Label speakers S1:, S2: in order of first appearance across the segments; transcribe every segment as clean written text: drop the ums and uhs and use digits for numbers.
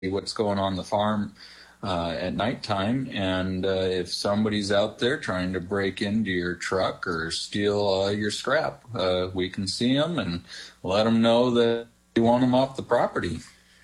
S1: what's going on the farm at nighttime, and if somebody's out there trying to break into your truck or steal your scrap, we can see them and let them know that you want them off the property.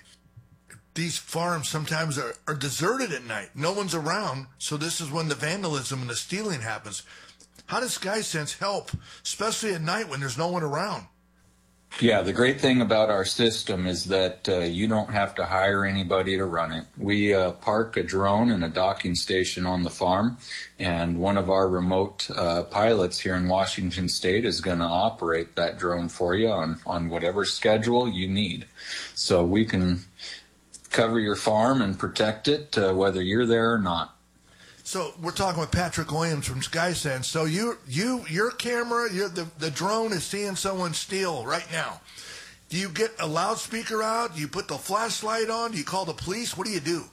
S2: These farms sometimes are deserted at night. No one's around, so this is when the vandalism and the stealing happens. How does SkySense help, especially at night when there's no one around?
S1: Yeah, the great thing about our system is that you don't have to hire anybody to run it. We park a drone in a docking station on the farm, and one of our remote pilots here in Washington State is going to operate that drone for you on whatever schedule you need. So we can cover your farm and protect it whether you're there or not.
S2: So we're talking with Patrick Williams from SkySense. So your camera, the drone is seeing someone steal right now. Do you get a loudspeaker out? Do you put the flashlight on? Do you call the police? What do you do?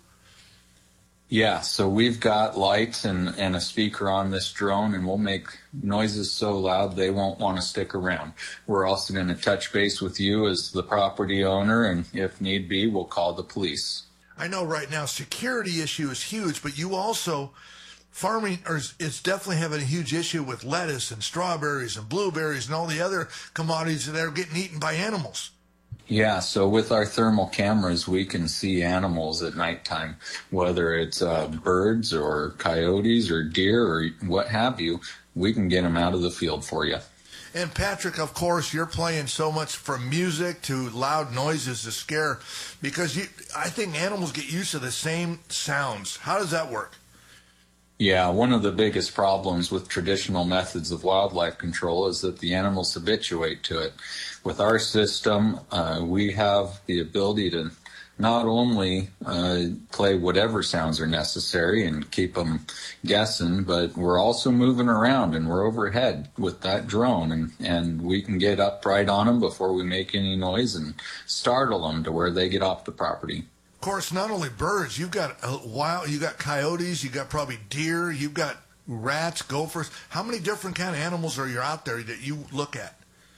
S1: Yeah, so we've got lights and a speaker on this drone, and we'll make noises so loud they won't want to stick around. We're also going to touch base with you as the property owner, and if need be, we'll call the police.
S2: I know right now security issue is huge, but you also, farming is definitely having a huge issue with lettuce and strawberries and blueberries and all the other commodities that are getting eaten by animals.
S1: Yeah, so with our thermal cameras, we can see animals at nighttime, whether it's birds or coyotes or deer or what have you. We can get them out of the field for you.
S2: And Patrick, of course, you're playing so much from music to loud noises to scare, because I think animals get used to the same sounds. How does that work?
S1: Yeah, one of the biggest problems with traditional methods of wildlife control is that the animals habituate to it. With our system, we have the ability to not only play whatever sounds are necessary and keep them guessing, but we're also moving around and we're overhead with that drone, and we can get up right on them before we make any noise and startle them to where they get off the property.
S2: Of course, not only birds, you've got you got coyotes, you've got probably deer, you've got rats, gophers. How many different kind of animals are you out there that you look at?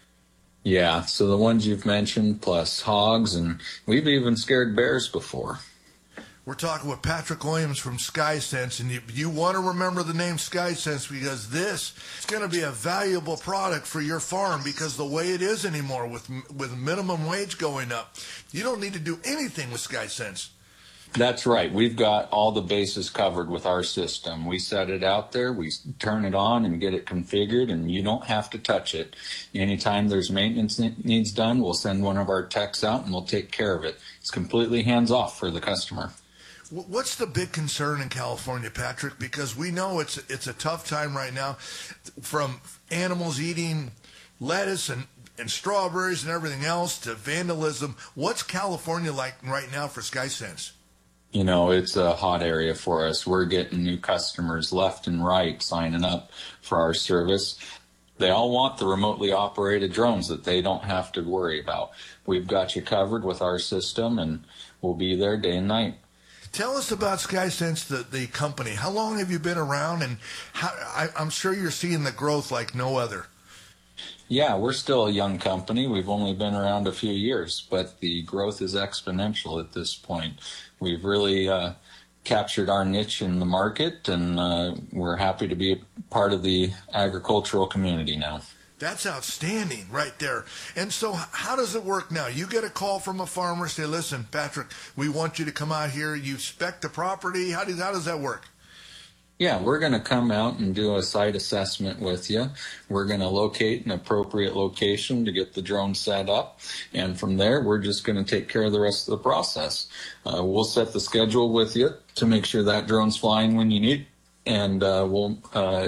S1: Yeah, so the ones you've mentioned, plus hogs, and we've even scared bears before.
S2: We're talking with Patrick Williams from SkySense, and you want to remember the name SkySense because this is going to be a valuable product for your farm, because the way it is anymore with minimum wage going up, you don't need to do anything with SkySense.
S1: That's right. We've got all the bases covered with our system. We set it out there, we turn it on and get it configured, and you don't have to touch it. Anytime there's maintenance needs done, we'll send one of our techs out and we'll take care of it. It's completely hands-off for the customer.
S2: What's the big concern in California, Patrick? Because we know it's a tough time right now, from animals eating lettuce and strawberries and everything else to vandalism. What's California like right now for SkySense?
S1: You know, it's a hot area for us. We're getting new customers left and right signing up for our service. They all want the remotely operated drones that they don't have to worry about. We've got you covered with our system, and we'll be there day and night.
S2: Tell us about SkySense, the company. How long have you been around, and I'm sure you're seeing the growth like no other.
S1: Yeah, we're still a young company. We've only been around a few years, but the growth is exponential at this point. We've really captured our niche in the market, and we're happy to be a part of the agricultural community now.
S2: That's outstanding right there. And so how does it work now? You get a call from a farmer, say, listen, Patrick, we want you to come out here. You spec the property. How does that work?
S1: Yeah, we're going to come out and do a site assessment with you. We're going to locate an appropriate location to get the drone set up. And from there, we're just going to take care of the rest of the process. We'll set the schedule with you to make sure that drone's flying when you need, and we'll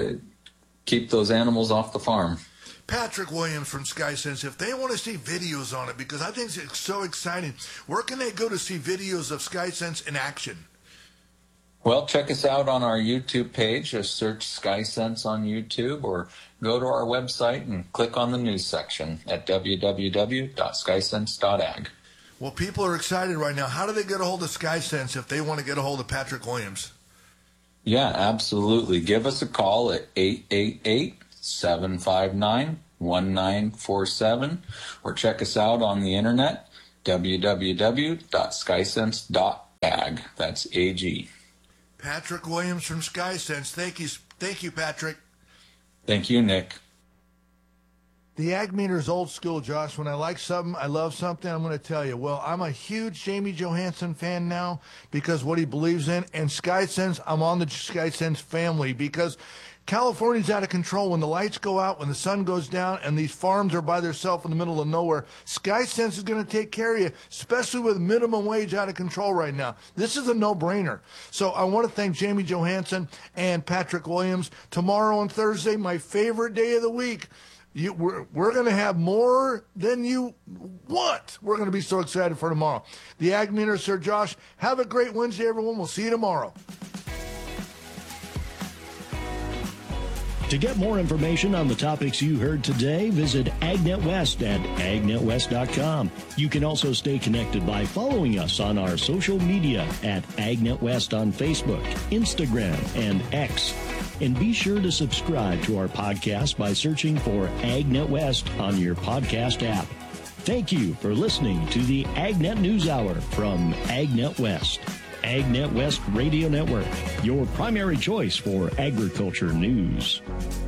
S1: keep those animals off the farm.
S2: Patrick Williams from SkySense, if they want to see videos on it, because I think it's so exciting, where can they go to see videos of SkySense in action?
S1: Well, check us out on our YouTube page. Just search SkySense on YouTube, or go to our website and click on the news section at www.skysense.ag.
S2: Well, people are excited right now. How do they get a hold of SkySense if they want to get a hold of Patrick Williams?
S1: Yeah, absolutely. Give us a call at 888-759-1947, or check us out on the internet, www.skysense.ag. Ag. That's AG.
S2: Patrick Williams from SkySense. Thank you, Patrick.
S1: Thank you, Nick.
S2: The Ag Meter is old school, Josh. When I like something, I love something, I'm going to tell you. Well, I'm a huge Jamie Johansson fan now because what he believes in. And SkySense, I'm on the SkySense family because California's out of control. When the lights go out, when the sun goes down, and these farms are by themselves in the middle of nowhere, SkySense is going to take care of you, especially with minimum wage out of control right now. This is a no-brainer. So I want to thank Jamie Johansson and Patrick Williams. Tomorrow and Thursday, my favorite day of the week. We're going to have more than you want. We're going to be so excited for tomorrow. The Ag Meter, Sir Josh. Have a great Wednesday, everyone. We'll see you tomorrow.
S3: To get more information on the topics you heard today, visit AgNet West at agnetwest.com. You can also stay connected by following us on our social media at AgNet West on Facebook, Instagram, and X. And be sure to subscribe to our podcast by searching for AgNet West on your podcast app. Thank you for listening to the AgNet News Hour from AgNet West. AgNet West Radio Network, your primary choice for agriculture news.